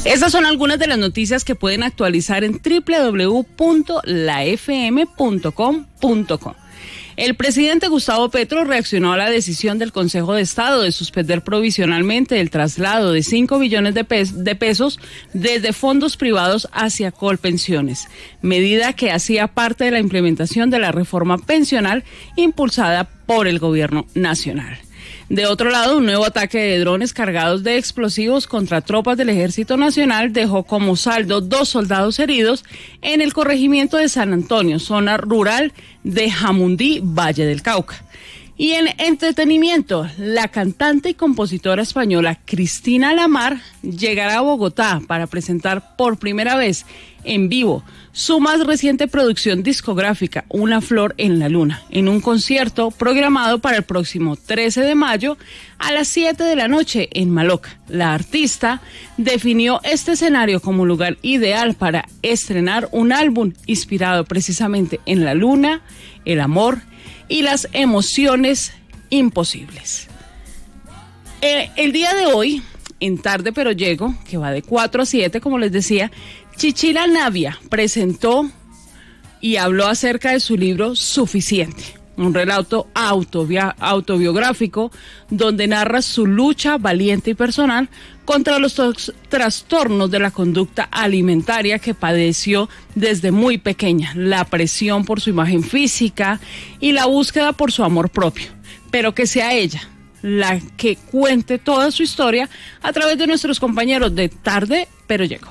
Estas son algunas de las noticias que pueden actualizar en www.lafm.com.co. El presidente Gustavo Petro reaccionó a la decisión del Consejo de Estado de suspender provisionalmente el traslado de 5 billones de pesos desde fondos privados hacia Colpensiones, medida que hacía parte de la implementación de la reforma pensional impulsada por el gobierno nacional. De otro lado, un nuevo ataque de drones cargados de explosivos contra tropas del Ejército Nacional dejó como saldo 2 soldados heridos en el corregimiento de San Antonio, zona rural de Jamundí, Valle del Cauca. Y en entretenimiento, la cantante y compositora española Cristina Lamar llegará a Bogotá para presentar por primera vez en vivo su más reciente producción discográfica, Una flor en la luna, en un concierto programado para el próximo 13 de mayo a las 7 de la noche en Maloca. La artista definió este escenario como lugar ideal para estrenar un álbum inspirado precisamente en la luna, el amor y las emociones imposibles. El día de hoy, en Tarde Pero Llego, que va de 4 a 7, como les decía, Chichila Navia presentó y habló acerca de su libro Suficiente, un relato autobiográfico donde narra su lucha valiente y personal contra los trastornos de la conducta alimentaria que padeció desde muy pequeña, la presión por su imagen física y la búsqueda por su amor propio, pero que sea ella la que cuente toda su historia a través de nuestros compañeros de Tarde Pero Llego.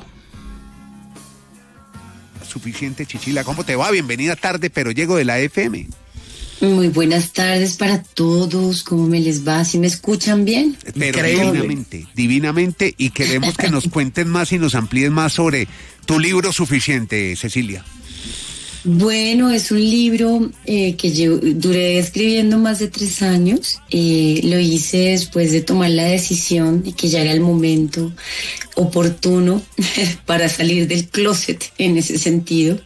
Suficiente, Chichila, ¿cómo te va? Bienvenida a Tarde Pero Llego de la FM. Muy buenas tardes para todos, ¿cómo me les va? ¿Sí me escuchan bien? Pero divinamente, y queremos que nos cuenten más y nos amplíen más sobre tu libro Suficiente, Cecilia. Bueno, es un libro que duré escribiendo más de 3 años. Lo hice después de tomar la decisión de que ya era el momento oportuno para salir del closet en ese sentido.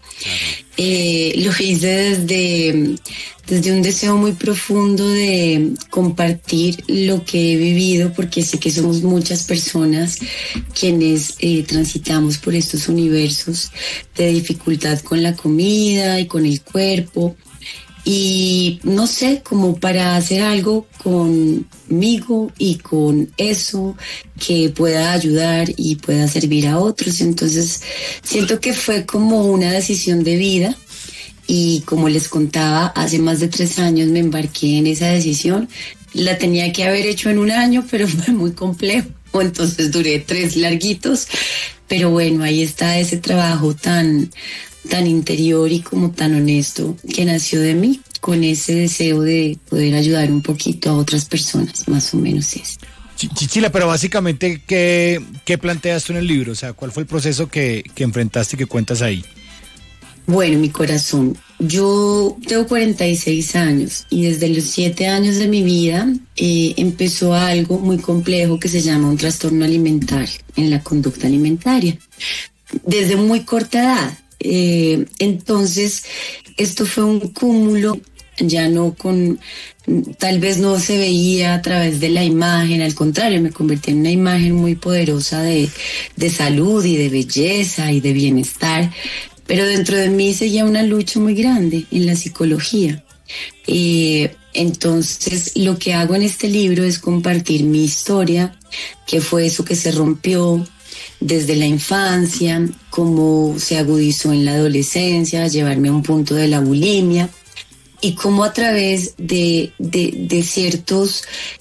Lo hice desde un deseo muy profundo de compartir lo que he vivido, porque sé que somos muchas personas quienes transitamos por estos universos de dificultad con la comida y con el cuerpo. Y no sé, como para hacer algo conmigo y con eso que pueda ayudar y pueda servir a otros. Entonces siento que fue como una decisión de vida, y como les contaba, hace más de 3 años me embarqué en esa decisión. La tenía que haber hecho en 1 año, pero fue muy complejo, entonces duré 3 larguitos. Pero bueno, ahí está ese trabajo tan interior y como tan honesto que nació de mí, con ese deseo de poder ayudar un poquito a otras personas, más o menos es. Chichila, pero básicamente, ¿qué planteas tú en el libro? O sea, ¿cuál fue el proceso que enfrentaste y que cuentas ahí? Bueno, mi corazón, yo tengo 46 años y desde los 7 años de mi vida empezó algo muy complejo que se llama un trastorno alimentario en la conducta alimentaria, desde muy corta edad. Entonces, esto fue un cúmulo, ya no tal vez no se veía a través de la imagen, al contrario, me convertí en una imagen muy poderosa de salud y de belleza y de bienestar, pero dentro de mí seguía una lucha muy grande en la psicología. Entonces, lo que hago en este libro es compartir mi historia, que fue eso que se rompió desde la infancia, cómo se agudizó en la adolescencia, llevarme a un punto de la bulimia, y cómo a través de ciertos